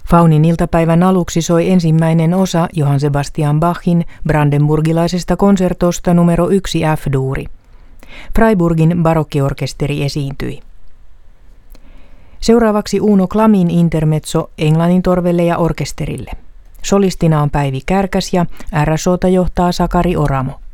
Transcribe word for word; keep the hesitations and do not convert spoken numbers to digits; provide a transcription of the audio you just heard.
Faunin iltapäivän aluksi soi ensimmäinen osa Johann Sebastian Bachin brandenburgilaisesta konsertosta numero yksi F-duuri. Freiburgin barokkiorkesteri esiintyi. Seuraavaksi Uno Klamin intermezzo Englannin torvelle ja orkesterille. Solistina on Päivi Kärkäs ja R S O:ta johtaa Sakari Oramo.